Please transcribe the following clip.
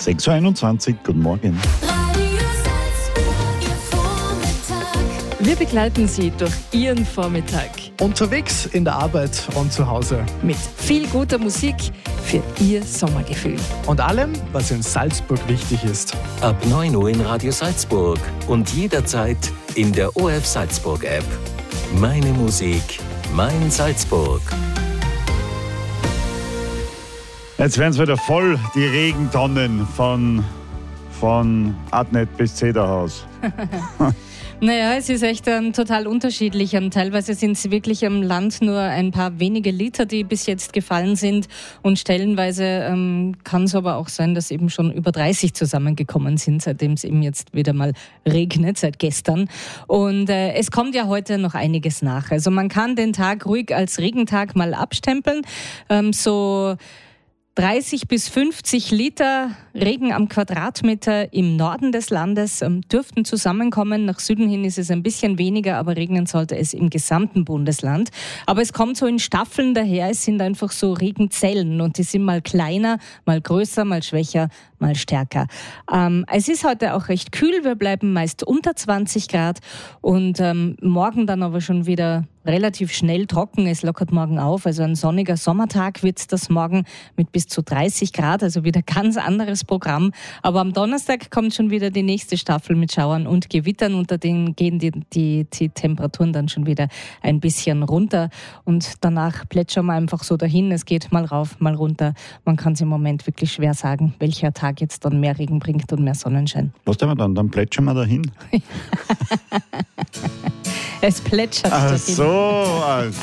6.21 Uhr, guten Morgen. Wir begleiten Sie durch Ihren Vormittag. Unterwegs, in der Arbeit und zu Hause. Mit viel guter Musik für Ihr Sommergefühl. Und allem, was in Salzburg wichtig ist. Ab 9 Uhr in Radio Salzburg und jederzeit in der ORF Salzburg App. Meine Musik, mein Salzburg. Jetzt werden es wieder voll, die Regentonnen von Adnet bis Zederhaus. Naja, es ist echt total unterschiedlich. Teilweise sind es wirklich am Land nur ein paar wenige Liter, die bis jetzt gefallen sind. Und stellenweise kann es aber auch sein, dass eben schon über 30 zusammengekommen sind, seitdem es eben jetzt wieder mal regnet, seit gestern. Und es kommt ja heute noch einiges nach. Also man kann den Tag ruhig als Regentag mal abstempeln. So 30 bis 50 Liter Regen am Quadratmeter im Norden des Landes dürften zusammenkommen. Nach Süden hin ist es ein bisschen weniger, aber regnen sollte es im gesamten Bundesland. Aber es kommt so in Staffeln daher. Es sind einfach so Regenzellen und die sind mal kleiner, mal größer, mal schwächer, mal stärker. Es ist heute auch recht kühl. Wir bleiben meist unter 20 Grad und morgen dann aber schon wieder relativ schnell trocken. Es lockert morgen auf. Also ein sonniger Sommertag wird das morgen mit bis zu 30 Grad. Also wieder ganz anderes Programm. Aber am Donnerstag kommt schon wieder die nächste Staffel mit Schauern und Gewittern. Unter denen gehen die Temperaturen dann schon wieder ein bisschen runter. Und danach plätschern wir einfach so dahin. Es geht mal rauf, mal runter. Man kann es im Moment wirklich schwer sagen, welcher Tag jetzt dann mehr Regen bringt und mehr Sonnenschein. Was tun wir dann? Dann plätschern wir dahin. Es plätschert Ach dahin. so.